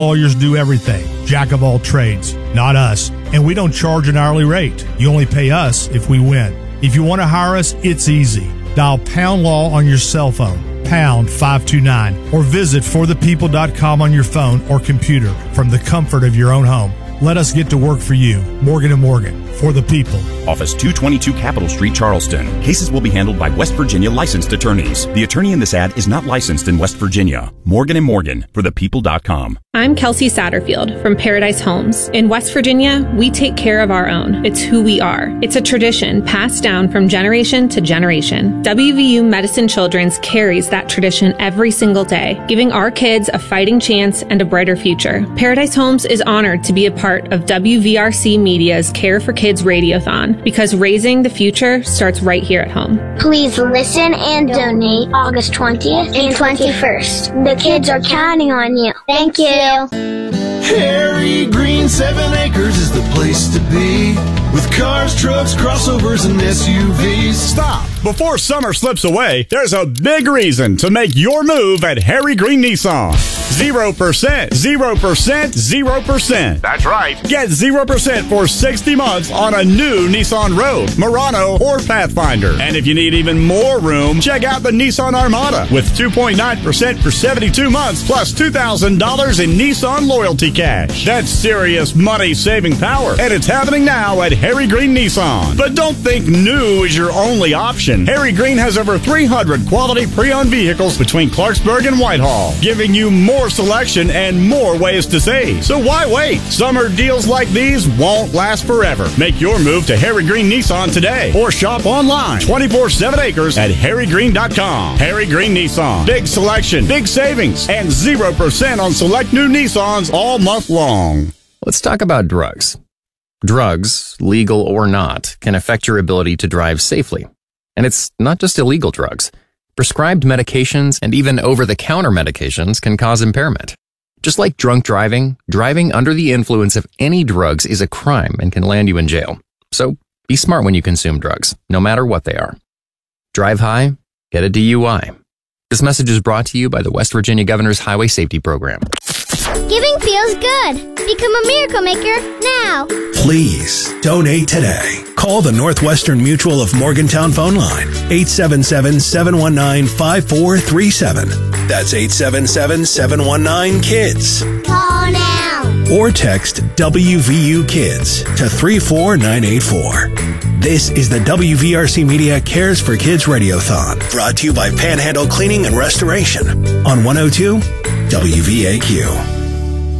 Lawyers do everything. Jack of all trades. Not us. And we don't charge an hourly rate. You only pay us if we win. If you want to hire us, it's easy. Dial Pound Law on your cell phone. Pound 529. Or visit forthepeople.com on your phone or computer from the comfort of your own home. Let us get to work for you. Morgan & Morgan. For the people. Office 222 Capitol Street, Charleston. Cases will be handled by West Virginia licensed attorneys. The attorney in this ad is not licensed in West Virginia. Morgan & Morgan. For thepeople.com. I'm Kelsey Satterfield from Paradise Homes. In West Virginia, we take care of our own. It's who we are. It's a tradition passed down from generation to generation. WVU Medicine Children's carries that tradition every single day, giving our kids a fighting chance and a brighter future. Paradise Homes is honored to be a part of WVRC Media's Care for Kids Radiothon, because raising the future starts right here at home. Please listen and donate August 20th and 21st. The kids are counting on you. Thank you. Harry Green 7 Acres is the place to be, with cars, trucks, crossovers, and SUVs. Stop! Before summer slips away, there's a big reason to make your move at Harry Green Nissan. 0%, 0%, 0%. That's right. Get 0% for 60 months on a new Nissan Rogue, Murano, or Pathfinder. And if you need even more room, check out the Nissan Armada with 2.9% for 72 months plus $2,000 in Nissan loyalty cash. That's serious money-saving power, and it's happening now at Harry Green Nissan. But don't think new is your only option. Harry Green has over 300 quality pre-owned vehicles between Clarksburg and Whitehall, giving you more selection and more ways to save. So why wait? Summer deals like these won't last forever. Make your move to Harry Green Nissan today, or shop online 24/7 acres at harrygreen.com. Harry Green Nissan. Big selection, big savings, and 0% on select new Nissans all month long. Let's talk about drugs. Drugs, legal or not, can affect your ability to drive safely. And it's not just illegal drugs. Prescribed medications and even over-the-counter medications can cause impairment. Just like drunk driving, driving under the influence of any drugs is a crime and can land you in jail. So be smart when you consume drugs, no matter what they are. Drive high, get a DUI. This message is brought to you by the West Virginia Governor's Highway Safety Program. Giving feels good. Become a miracle maker now. Please donate today. Call the Northwestern Mutual of Morgantown phone line, 877-719-5437. That's 877-719-KIDS. Call now. Or text WVU Kids to 34984. This is the WVRC Media Cares for Kids Radiothon, brought to you by Panhandle Cleaning and Restoration on 102 WVAQ.